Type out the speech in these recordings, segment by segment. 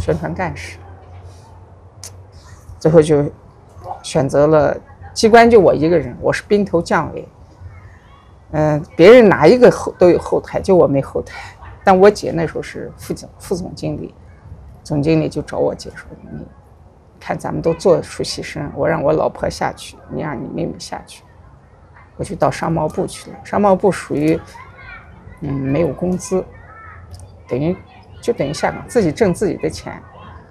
宣传干事，最后就选择了机关，就我一个人，我是兵头将尾。别人哪一个都有后台，就我没后台。但我姐那时候是副总经理，总经理就找我姐说：“你看咱们都做出牺牲，我让我老婆下去，你让你妹妹下去。”我就到商贸部去了。商贸部属于没有工资，等于下岗，自己挣自己的钱。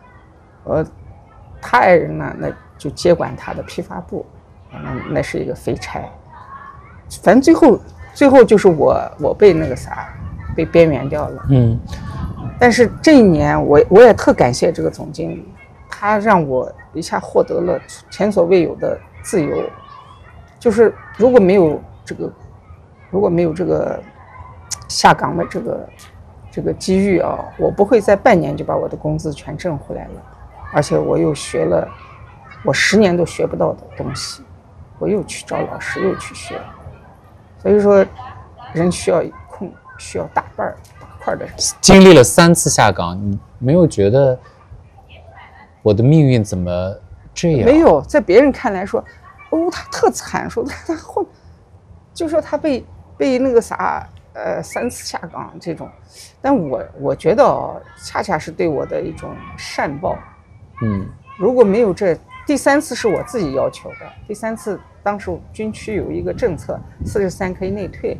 他爱人呢，那就接管他的批发部，那是一个废差。反正最后就是我被那个啥被边缘掉了。但是这一年我也特感谢这个总经理，他让我一下获得了前所未有的自由。就是如果没有这个下岗的这个机遇啊，我不会在半年就把我的工资全挣回来了。而且我又学了我10年都学不到的东西，我又去找老师又去学。所以说人需要空，需要大块的。 经历了3次下岗，你没有觉得我的命运怎么这样？ 没有，在别人看来说，他特惨，说他就说他被那个啥3次下岗这种。但我觉得恰恰是对我的一种善报。如果没有第3次是我自己要求的。第3次当时军区有一个政策，43可以内退。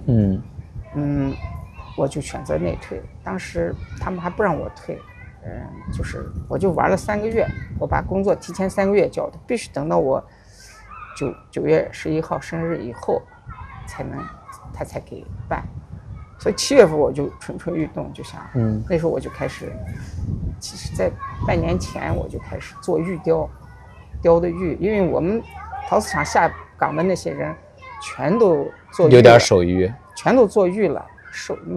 我就选择内退。当时他们还不让我退，就是我就玩了3个月，我把工作提前3个月交的，必须等到我9月11号生日以后他才给办。所以7月份我就蠢蠢欲动，就想，那时候我就开始，其实在半年前我就开始做玉雕的玉，因为我们陶瓷厂下岗的那些人全都做玉了， 有点手艺， 全都做玉了，